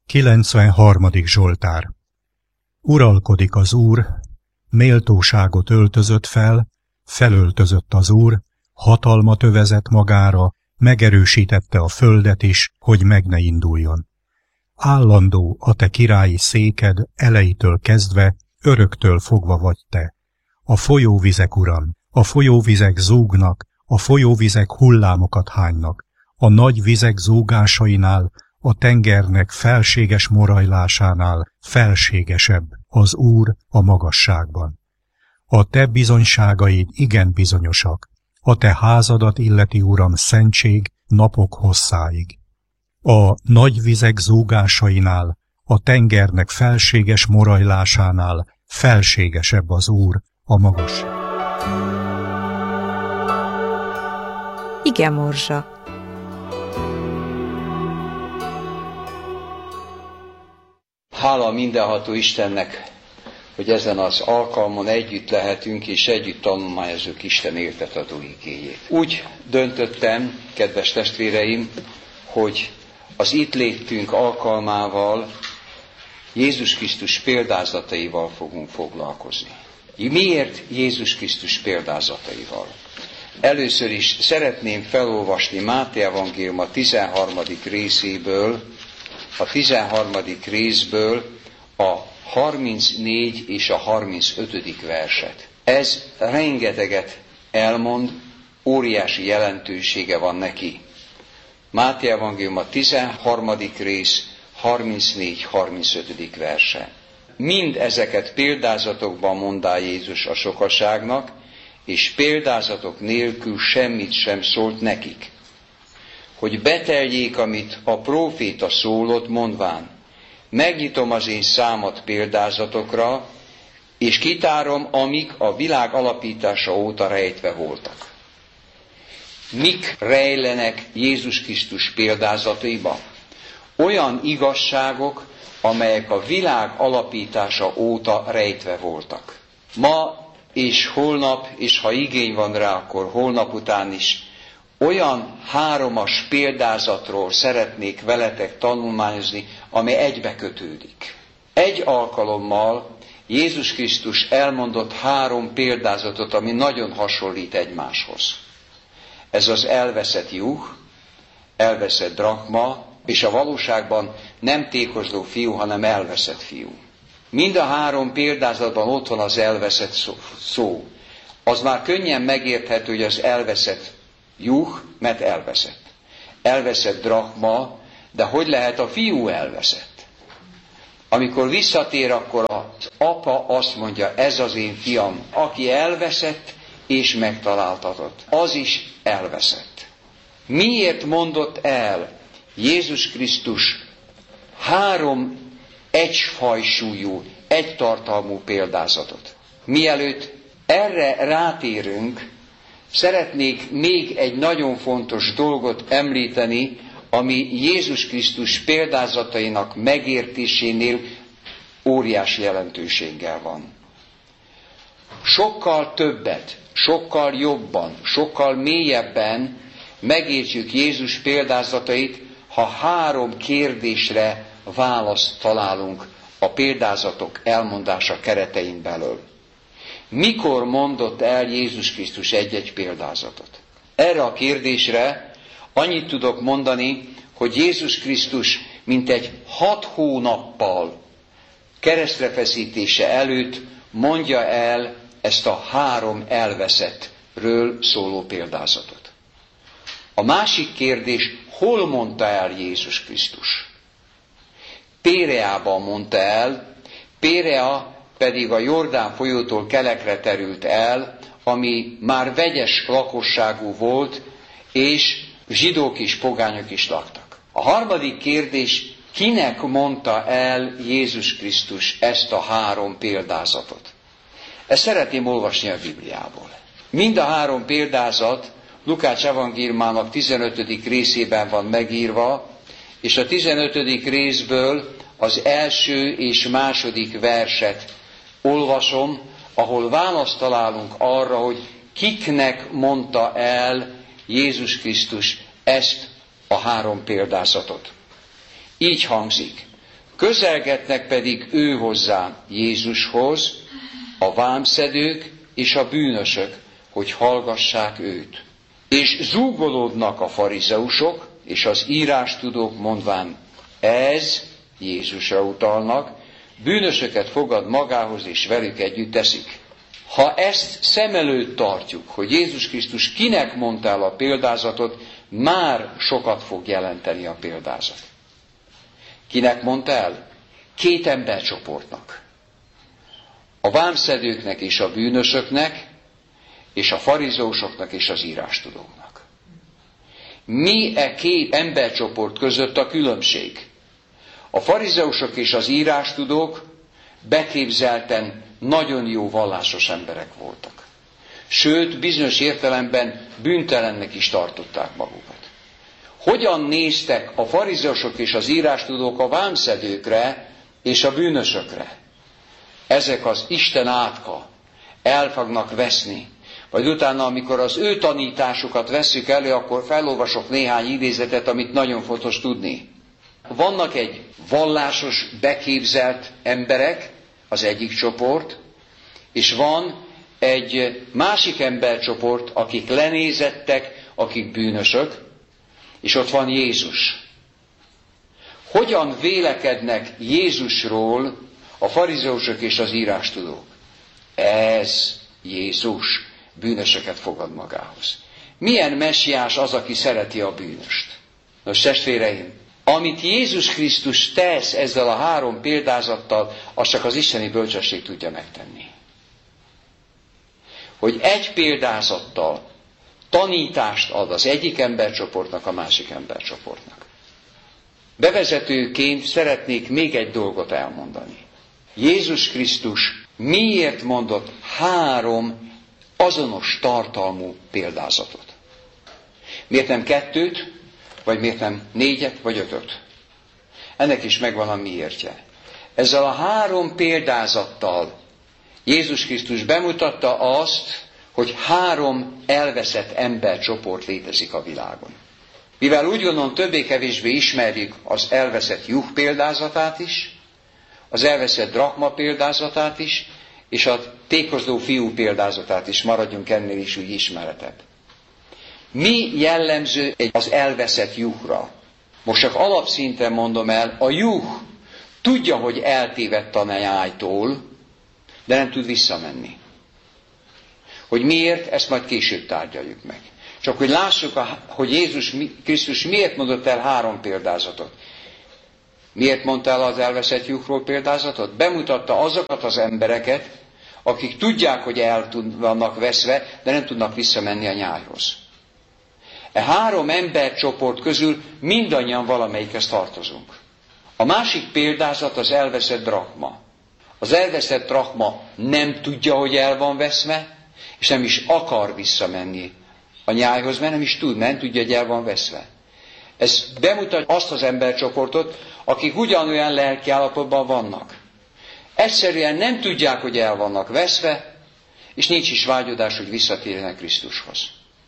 93. Zsoltár. Uralkodik az Úr, méltóságot öltözött fel, felöltözött az Úr, hatalmat övezett magára, megerősítette a földet is, hogy meg ne induljon. Állandó a te királyi széked elejétől kezdve, öröktől fogva vagy te. A folyóvizek, Uram, a folyóvizek zúgnak, a folyóvizek hullámokat hánynak. A nagy vizek zúgásainál, a tengernek felséges morajlásánál felségesebb az Úr a magasságban. A te bizonyságaid igen bizonyosak, a te házadat illeti, Uram, szentség napok hosszáig. A nagy vizek zúgásainál, a tengernek felséges morajlásánál felségesebb az Úr a magasság. Ige morzsa. Hála mindenható Istennek, hogy ezen az alkalmon együtt lehetünk, és együtt tanulmányozzuk Isten éltetadó igéjét. Úgy döntöttem, kedves testvéreim, hogy az itt létünk alkalmával Jézus Krisztus példázataival fogunk foglalkozni. Miért Jézus Krisztus példázataival? Először is szeretném felolvasni Máté evangélium a 13. részéből, a 34 és a 35. verset. Ez rengeteget elmond, óriási jelentősége van neki. Máté evangélium a 13. rész, 34-35. verse. Mind ezeket példázatokban mondá Jézus a sokaságnak, és példázatok nélkül semmit sem szólt nekik. Hogy beteljék, amit a próféta szólott, mondván, megnyitom az én számat példázatokra, és kitárom, amik a világ alapítása óta rejtve voltak. Mik rejlenek Jézus Krisztus példázataiba? Olyan igazságok, amelyek a világ alapítása óta rejtve voltak. Ma és holnap, és ha igény van rá, akkor holnap után is, olyan 3 példázatról szeretnék veletek tanulmányozni, ami egybe kötődik. Egy alkalommal Jézus Krisztus elmondott 3 példázatot, ami nagyon hasonlít egymáshoz. Ez az elveszett juh, elveszett drachma, és a valóságban nem tékozló fiú, hanem elveszett fiú. Mind a 3 példázatban ott van az elveszett szó. Az már könnyen megérthető, hogy az elveszett juh, mert elveszett. Elveszett drachma, de hogy lehet a fiú elveszett? Amikor visszatér, akkor az apa azt mondja, ez az én fiam, aki elveszett és megtaláltatott. Az is elveszett. Miért mondott el Jézus Krisztus 3 egyfajsúlyú, egytartalmú példázatot? Mielőtt erre rátérünk, szeretnék még egy nagyon fontos dolgot említeni, ami Jézus Krisztus példázatainak megértésénél óriási jelentőséggel van. Sokkal többet, sokkal jobban, sokkal mélyebben megértjük Jézus példázatait, ha 3 kérdésre választ találunk a példázatok elmondása keretein belül. Mikor mondott el Jézus Krisztus egy-egy példázatot? Erre a kérdésre annyit tudok mondani, hogy Jézus Krisztus mintegy 6 hónappal keresztrefeszítése előtt mondja el ezt a 3 elveszettről szóló példázatot. A másik kérdés, hol mondta el Jézus Krisztus? Péreában mondta el, Pérea pedig a Jordán folyótól kelekre terült el, ami már vegyes lakosságú volt, és zsidók és pogányok is laktak. A harmadik kérdés, kinek mondta el Jézus Krisztus ezt a 3 példázatot? Ezt szeretném olvasni a Bibliából. Mind a 3 példázat Lukács evangéliumának 15. részében van megírva, és a 15. részből az első és második verset olvasom, ahol választ találunk arra, hogy kiknek mondta el Jézus Krisztus ezt a 3 példázatot. Így hangzik. Közelgetnek pedig ő hozzá Jézushoz a vámszedők és a bűnösök, hogy hallgassák őt. És zúgolódnak a farizeusok és az írástudók, mondván, ez Jézusra utalnak, bűnösöket fogad magához és velük együtt teszik. Ha ezt szem előtt tartjuk, hogy Jézus Krisztus kinek mondta el a példázatot, már sokat fog jelenteni a példázat. Kinek mondta el? 2 embercsoportnak. A vámszedőknek és a bűnösöknek, és a farizeusoknak és az írástudóknak. Mi 2 embercsoport között a különbség? A farizeusok és az írástudók beképzelten nagyon jó vallásos emberek voltak. Sőt, bizonyos értelemben bűntelennek is tartották magukat. Hogyan néztek a farizeusok és az írástudók a vámszedőkre és a bűnösökre? Ezek az Isten átka el fognak veszni. Vagy utána, amikor az ő tanításukat vesszük elő, akkor felolvasok néhány idézetet, amit nagyon fontos tudni. Vannak egy vallásos, beképzelt emberek, az egyik csoport, és van egy másik embercsoport, akik lenézettek, akik bűnösök, és ott van Jézus. Hogyan vélekednek Jézusról a farizeusok és az írástudók? Ez Jézus bűnösöket fogad magához. Milyen messiás az, aki szereti a bűnöst? Nos, testvéreim, amit Jézus Krisztus tesz ezzel a 3 példázattal, azt csak az isteni bölcsesség tudja megtenni. Hogy egy példázattal tanítást ad az egyik embercsoportnak, a másik embercsoportnak. Bevezetőként szeretnék még egy dolgot elmondani. Jézus Krisztus miért mondott 3 azonos tartalmú példázatot? Miért nem 2-t, vagy miért nem 4-et, vagy 5-öt? Ennek is megvan a miértje. Ezzel a 3 példázattal Jézus Krisztus bemutatta azt, hogy 3 elveszett embercsoport létezik a világon. Mivel úgy gondolom többé-kevésbé ismerjük az elveszett juh példázatát is, az elveszett drachma példázatát is, és a tékozló fiú példázatát is, maradjunk ennél is úgy ismeretebb. Mi jellemző az elveszett juhra? Most csak alapszinten mondom el, a juh tudja, hogy eltévedt a nyájtól, de nem tud visszamenni. Hogy miért, ezt majd később tárgyaljuk meg. Csak hogy lássuk, hogy Jézus Krisztus miért mondott el 3 példázatot. Miért mondta el az elveszett juhról példázatot? Bemutatta azokat az embereket, akik tudják, hogy el vannak veszve, de nem tudnak visszamenni a nyájhoz. E 3 embercsoport közül mindannyian valamelyikhez tartozunk. A másik példázat az elveszett drachma. Az elveszett drachma nem tudja, hogy el van veszve, és nem is akar visszamenni a nyájhoz, mert nem is tud, nem tudja, hogy el van veszve. Ez bemutatja azt az embercsoportot, akik ugyanolyan lelkiállapotban vannak. Egyszerűen nem tudják, hogy el vannak veszve, és nincs is vágyodás, hogy visszatérjenek Krisztushoz.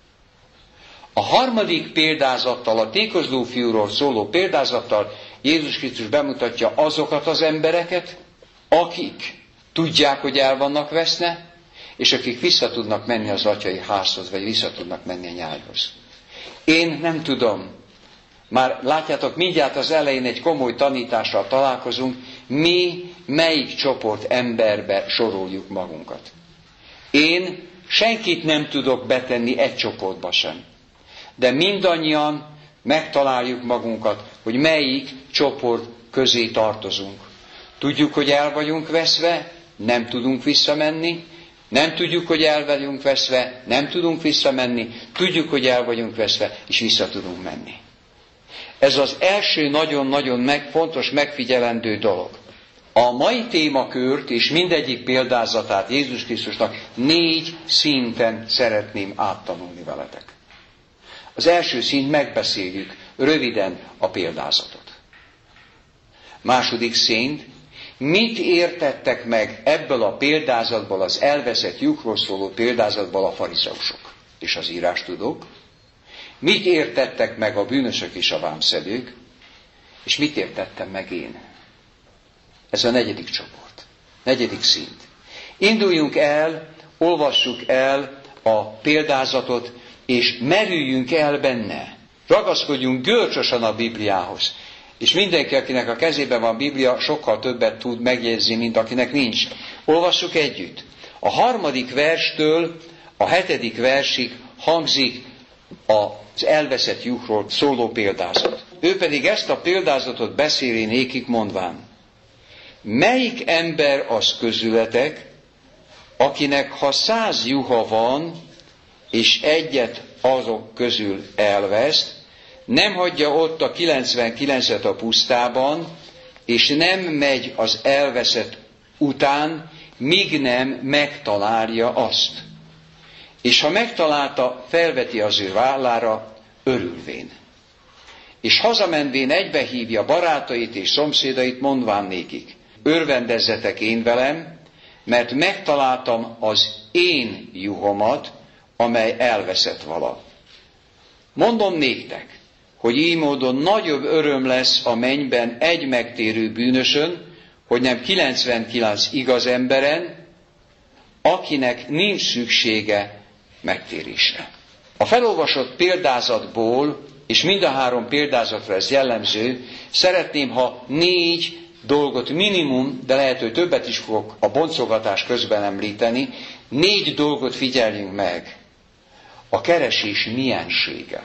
A harmadik példázattal, a tékozló fiúról szóló példázattal Jézus Krisztus bemutatja azokat az embereket, akik tudják, hogy el vannak veszve, és akik vissza tudnak menni az atyai házhoz, vagy vissza tudnak menni a nyájhoz. Én nem tudom, már látjátok, mindjárt az elején egy komoly tanítással találkozunk, mi melyik csoport emberbe soroljuk magunkat. Én senkit nem tudok betenni egy csoportba sem. De mindannyian megtaláljuk magunkat, hogy melyik csoport közé tartozunk. Tudjuk, hogy el vagyunk veszve, nem tudunk visszamenni. Nem tudjuk, hogy el vagyunk veszve, nem tudunk visszamenni. Tudjuk, hogy el vagyunk veszve, és vissza tudunk menni. Ez az első nagyon-nagyon fontos megfigyelendő dolog. A mai témakört és mindegyik példázatát Jézus Krisztusnak 4 szinten szeretném áttanulni veletek. Az első szint, megbeszéljük röviden a példázatot. Második szint, mit értettek meg ebből a példázatból, az elveszett juhról szóló példázatból a farizeusok és az írástudók? Mit értettek meg a bűnösök és a vámszedők? És mit értettem meg én? Ez a negyedik csoport, negyedik szint. Induljunk el, olvassuk el a példázatot, és merüljünk el benne. Ragaszkodjunk görcsösen a Bibliához. És mindenki, akinek a kezében van Biblia, sokkal többet tud megjegyezni, mint akinek nincs. Olvassuk együtt. A 3. verstől a 7. versig hangzik az elveszett juhról szóló példázat. Ő pedig ezt a példázatot beszéli nékik mondván: melyik ember az közületek, akinek ha 100 juha van, és egyet azok közül elveszt, nem hagyja ott a 99-et a pusztában, és nem megy az elveszett után, míg nem megtalálja azt. És ha megtalálta, felveti az ő vállára örülvén. És hazamenvén egybehívja barátait és szomszédait, mondván nékik: örvendezzetek én velem, mert megtaláltam az én juhomat, amely elveszett vala. Mondom néktek, hogy így módon nagyobb öröm lesz a mennyben egy megtérő bűnösön, hogy nem 99 igaz emberen, akinek nincs szüksége megtérésre. A felolvasott példázatból, és mind a 3 példázatra ez jellemző, szeretném, ha 4 dolgot minimum, de lehet, hogy többet is fogok a boncolgatás közben említeni, 4 dolgot figyeljünk meg. A keresés miensége.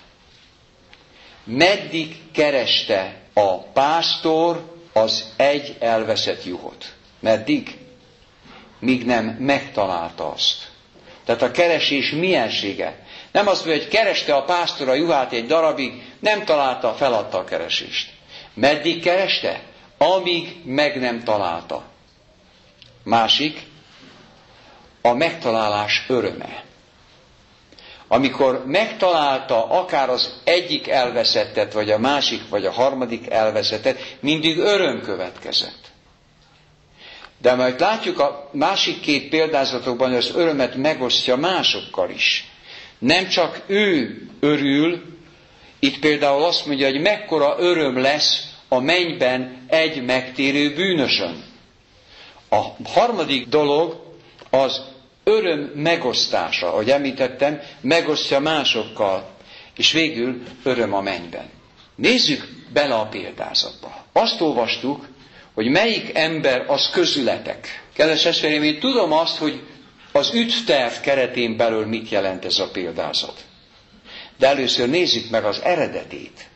Meddig kereste a pásztor az egy elveszett juhot? Meddig? Míg nem megtalálta azt. Tehát a keresés miensége. Nem azt mondja, hogy kereste a pásztor a juhát egy darabig, nem találta, feladta a keresést. Meddig kereste? Amíg meg nem találta. Másik, a megtalálás öröme. Amikor megtalálta akár az egyik elveszettet, vagy a másik, vagy a harmadik elveszettet, mindig öröm következett. De majd látjuk a másik 2 példázatokban, hogy az örömet megosztja másokkal is. Nem csak ő örül, itt például azt mondja, hogy mekkora öröm lesz a mennyben egy megtérő bűnösön. A harmadik dolog az öröm megosztása, ahogy említettem, megosztja másokkal, és végül öröm a mennyben. Nézzük bele a példázatba. Azt olvastuk, hogy melyik ember az közületek. Kedves testvéreim, én tudom azt, hogy az ügyterv keretén belül mit jelent ez a példázat. De először nézzük meg az eredetét.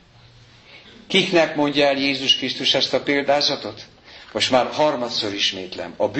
Kiknek mondja el Jézus Krisztus ezt a példázatot? Most már harmadszor ismétlem.